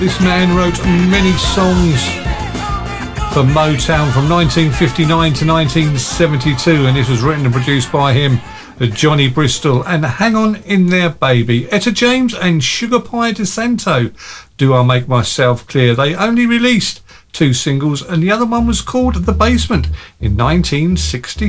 This man wrote many songs for Motown from 1959 to 1972, and this was written and produced by him, Johnny Bristol. And Hang On In There Baby, Etta James and Sugar Pie DeSanto, Do I Make Myself Clear. They only released 2 singles, and the other one was called The Basement in 1966.